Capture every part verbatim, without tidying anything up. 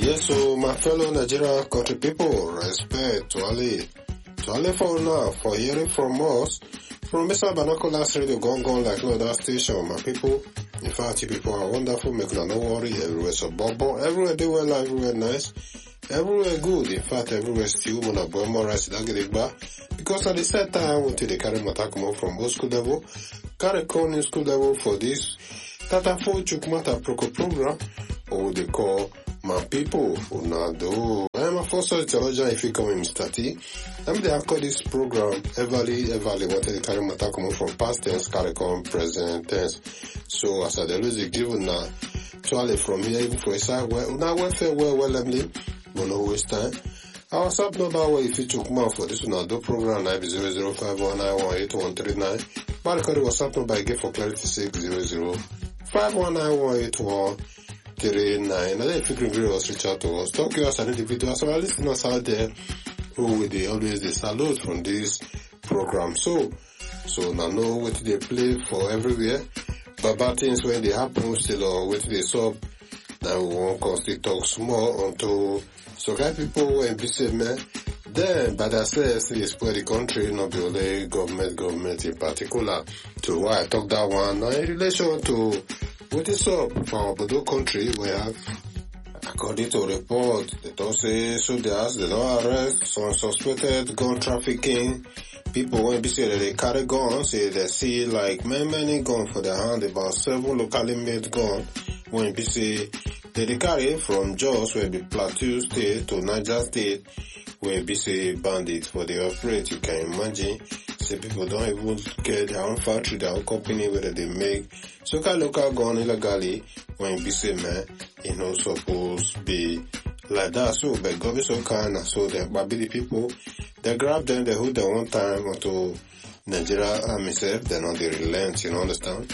Yes, so my fellow Nigeria country people, respect to Ali. To Ali for now, for hearing from us, from Mister Banakolas Radio gone gone like no other station, my people. In fact, you people are wonderful, make no worry, everywhere so bobo, everywhere do well, everywhere nice, everywhere good. In fact, everywhere still when I boy more rice, don't get it back. Because at the same time, I want to carry my tackle from old school level, carry con new school level for this, Tata for Chukumata Proco program, or they call my people, Unado. I am a first theologian if you come in Mister T. I'm the call this program, Everly, Everly, wanted to carry my tackle from past tense, carry on present tense. So, as I always give now, Charlie from here, even for a side, well, now welfare, well, well, Emily, but no waste time. Our sub number where if you took more for this one, do program nine zero zero five one nine one eight one three nine. But the WhatsApp number I get for clarity six zero zero five one nine one eight one three nine. And then if you can agree us, reach out to us. Talk to us and individuals. So our listeners out there who will they always they salute from this program. So, so now know what they play for everywhere. But bad things when they happen still or what they sub. Now we won't constantly talk small until so guys people when be said man. Then, but I say, see, spoil the country, not the only government, government in particular. To why I talk that one, now in relation to what is up for our Bodo country, where, according to report, they don't say soldiers, they don't arrest some suspected gun trafficking. People when be say that they carry guns, say they see like many, many guns for their hand, about seven locally made guns. When be say they carry from Jos, where be Plateau State to Niger State, where be say bandits for the operate, you can imagine. Say people don't even get their own factory, their own company where they make so kind local gun illegally when be say man, it not supposed to be like that. So but God is so kind and so the Babili people they grab them, they hold them one time until Nigeria army self, they not they relent, you know understand?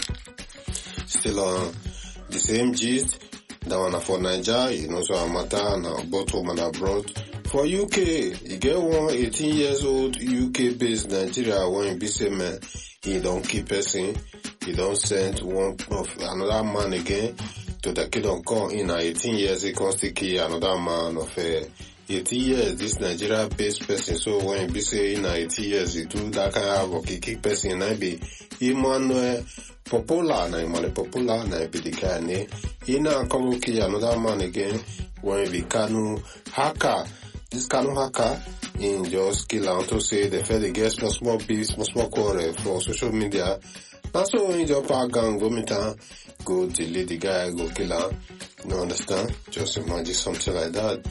Still on uh, the same gist, that one for Nigeria, you know so a matter and both home and abroad. For U K, you get one eighteen years old U K based Nigeria when be say man, he don't keep person, he don't send one of another man again to the kid on call in eighteen years he can still kill another man of uh, eighteen years this Nigeria based person. So when be say in eighteen years he do that kind of work, he keep person and be Emmanuel Popular, na Emmanuel Popular, na be the guy he now come kill another man again when be Kanu Haka. This Kanu Haka in just kill out to say they fed the guest small small beef, small small quarrel for social media. That's so in your park gang go meet her, go delete the guy, go kill her. You understand? Just imagine something like that.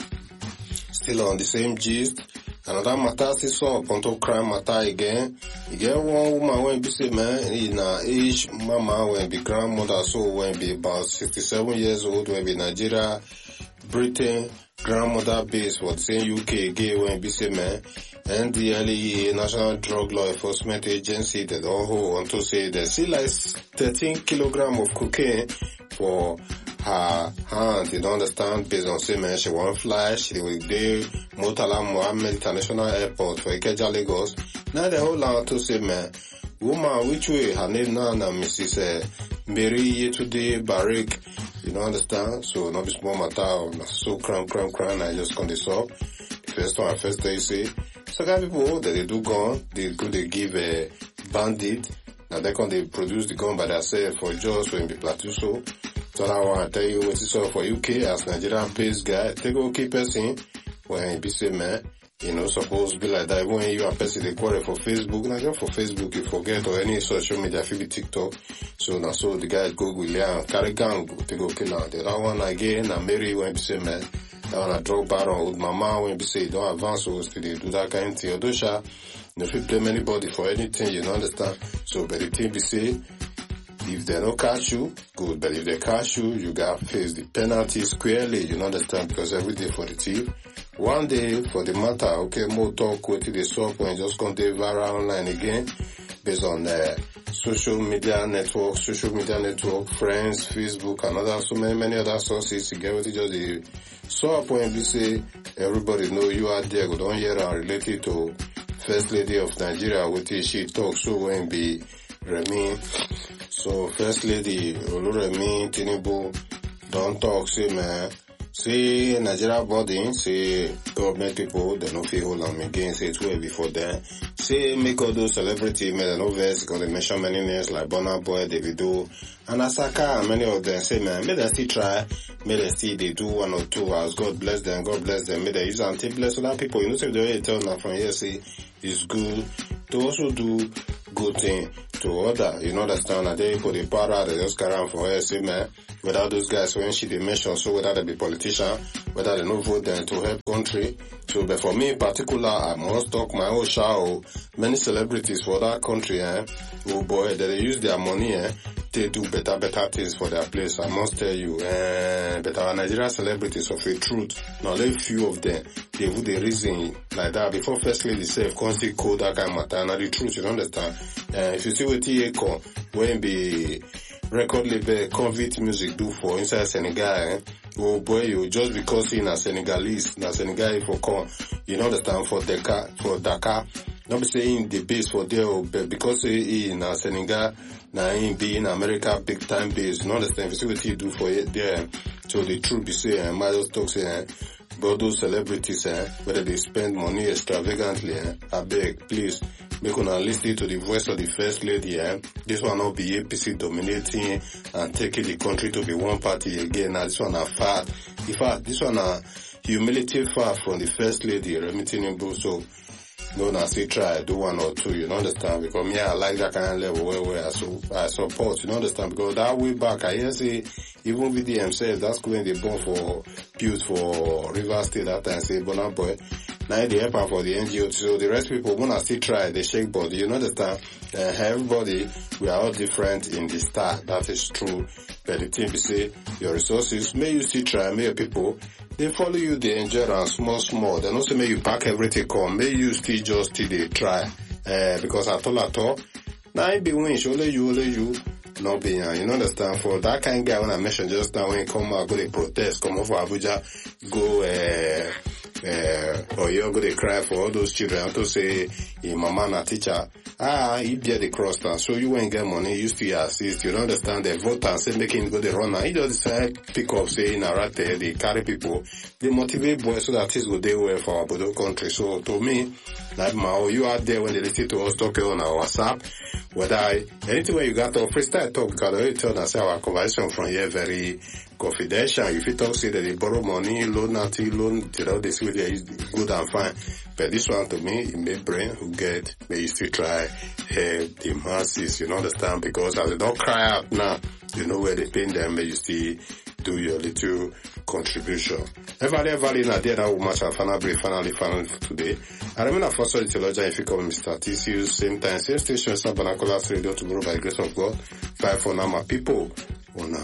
Still on the same gist. Another matter is up onto crime matter again. You get one woman when be say man in a age mama when be grandmother so when be about sixty-seven years old when be Nigeria, Britain, grandmother base for the same U K again when be say man N D L E A National Drug Law Enforcement Agency they don't hold on to say they see like thirteen kilograms of cocaine for her hand. You don't understand based on say man she won't fly, she will do Murtala Mohammed International Airport for Ikeja Lagos. Now they hold on to say man woman which way her name now na Missus Uh, Mary Yetude Barik. You don't understand? So not be small matter. So cram cram cram. I just come this up. The first one, first day say. So guys people that they do gun, they go they give a bandit. Now they can they produce the gun by themselves for just when be plateau. So so I want to tell you what is up for U K as Nigerian based guy. Take go keep person when be say man. You know, supposed to be like that. When you are person they quarrel for Facebook, not just for Facebook, you forget or any social media, if you be TikTok. So now, so the guys go with Liam, carry gang, they go kill her. The other one again, and Mary when be say man, that one a drug baron with mama when be say don't advance, so still they do that kind of thing. Odosha, you know, if you blame anybody for anything, you don't understand. So, but the thing be say, if they don't catch you, good. But if they catch you, you gotta face the penalty squarely, you understand? Because every day for the thief. One day for the matter, okay, more talk with the swap when just going to viral online again based on the social media network, social media network, friends, Facebook, and other, so many, many other sources. You get what you just the swap when we say everybody know you are there, go don't hear and related to First Lady of Nigeria, what she talk, so when be Remi. So First Lady, Oluremi, Tinubu, don't talk, say man, say Nigeria body, say government people, they no feel hold them again, say it's way before them. Say make all those celebrities, may they no vex, because they mention many names like Burna Boy, Davido, and Asaka, and many of them say, man, may they still try, may they still they do one or two hours. God bless them, God bless them, may they use and take bless other people. You know, say the way you tell them from here, say it's good to also do good thing to other. You know, understand that they put the power, they just carry on for here, say, man, without those guys, when she they mention, so whether they be politician, whether they no vote them to help country. So, but for me in particular, I must talk my own show. Many celebrities for that country, eh, oh boy, they use their money, eh, they do better, better things for their place. I must tell you, eh, but our Nigerian celebrities of a truth, now only few of them, they would the reason like that before first lady self, constantly code that kind of matter. Now the truth, you understand? Uh, if you see what T A come, when be record label convict music do for inside Senegal, eh? Oh boy, you just because he na Senegalese, na Senegal for come, you know understand, for Dakar, for Dakar, not be saying the base for there, but because he na Senegal, na him be in America big time base, you know understand, if you see what he do for it there, so the truth be say, and Miles talk say, eh, but those celebrities, eh, whether they spend money extravagantly, eh, I beg, please, make una listen to the voice of the first lady, eh? This one not be A P C dominating and taking the country to be one party again. Now this one a fat. In fact, this one a humility far from the first lady, Remi Tinubu. So, no, now still try, do one or two, you know, understand? Because me, I like that kind of level where, where I, so, I support, you know, understand? Because that way back, I hear say, even with the themselves, that's when they born for Pews for River State that time, say, Burna Boy. Now they help for the N G O, so the rest people wanna still try, they shake body, you know understand? Uh, everybody, we are all different in the start, that is true. But the thing be say, your resources, may you still try, may your people, they follow you, they enjoy and small, small. They also may you back everything come, may you still just still they try. Uh, because at all at all, now it be winch, only you, only you, not being, you know understand? For that kind of guy when I mentioned just now, when he come out, go they protest, come over Abuja, go, uh, Uh, or you're going to cry for all those children to say, your mama na teacher, ah, he bear the cross down, so you won't get money, you still assist, you don't understand, the vote and say making go the run, and he just decide, pick up, say, in a rat, they carry people, they motivate boys so that things go day well for our Bodo country. So to me, like my, you out there when they listen to us talking on our WhatsApp, whether I, anything where you got to freestyle talk, because I already tell us our conversation from here very confidential. If you talk say that they borrow money, loan nothing, loan, you know, they say they is good and fine. But this one to me, it may brain who get, may you still try help the masses, you know, understand? Because as they don't cry out now, you know where they pay them, may you still do your little contribution. Everybody, everybody, na there that much I final brief, finally, finally today. I remember first of the theologian, if you call Mister T C U, same time, same station, Sabanacolas Radio, tomorrow by the grace of God. Bye for now, my people.